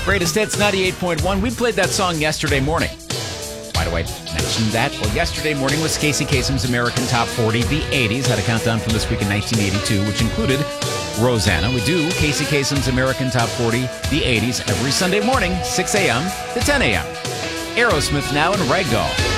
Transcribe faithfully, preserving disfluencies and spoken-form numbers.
Greatest Hits ninety-eight point one. We played that song yesterday morning. Why do I mention that? Well, yesterday morning was Casey Kasem's American Top forty, the eighties. Had a countdown from this week in nineteen eighty-two, which included Rosanna. We do Casey Kasem's American Top forty, the eighties, every Sunday morning, six a.m. to ten a.m. Aerosmith now and Ragdoll.